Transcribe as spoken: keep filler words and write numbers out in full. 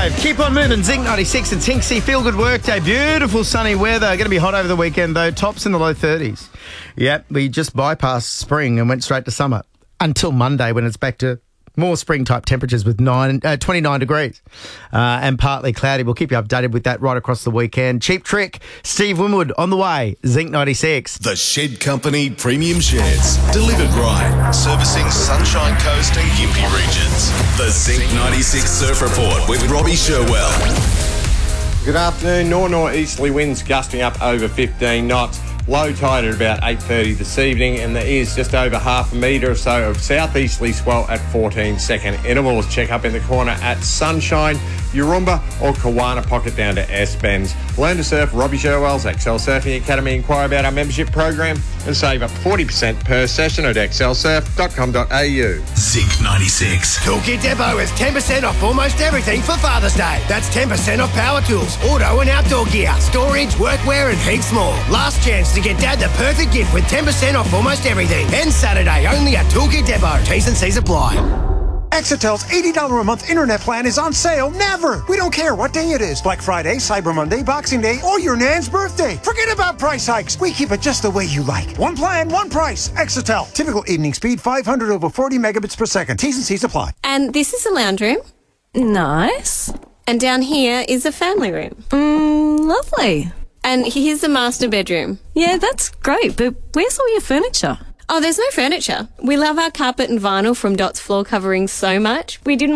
five. Keep on moving. Zinc ninety-six and Tinksy. Feel good work day. Beautiful sunny weather. Going to be hot over the weekend though. Tops in the low thirties. Yep, we just bypassed spring and went straight to summer until Monday when it's back to more spring-type temperatures with nine, uh, twenty-nine degrees uh, and partly cloudy. We'll keep you updated with that right across the weekend. Cheap Trick, Steve Winwood on the way. Zinc ninety-six. The Shed Company Premium Sheds. Delivered right. Servicing Sunshine Coast and Gympie regions. The Zinc ninety-six Surf Report with Robbie Sherwell. Good afternoon. Nor-northeasterly winds gusting up over fifteen knots. Low tide at about eight thirty this evening, and there is just over half a metre or so of southeasterly swell at fourteen second intervals. Check up in the corner at Sunshine, Urumba or Kawana Pocket down to S-Bends. Learn to surf Robbie Sherwell's Excel Surfing Academy. Inquire about our membership program and save up forty percent per session at excel surf dot com dot a u. Zinc ninety-six. Toolkit Depot is ten percent off almost everything for Father's Day. That's ten percent off power tools, auto and outdoor gear, storage, workwear and heaps more. Last chance to get Dad the perfect gift with ten percent off almost everything. And Saturday only at Toolkit Depot. T's and C's apply. Exetel's eighty dollars a month internet plan is on sale never. We don't care what day it is. Black Friday, Cyber Monday, Boxing Day, or your nan's birthday. Forget about price hikes. We keep it just the way you like. One plan, one price. Exetel. Typical evening speed, five hundred over forty megabits per second. T's and C's apply. And this is a lounge room. Nice. And down here is a family room. Mm, lovely. And here's the master bedroom. Yeah, that's great, but where's all your furniture? Oh, there's no furniture. We love our carpet and vinyl from Dot's Floor Coverings so much, we didn't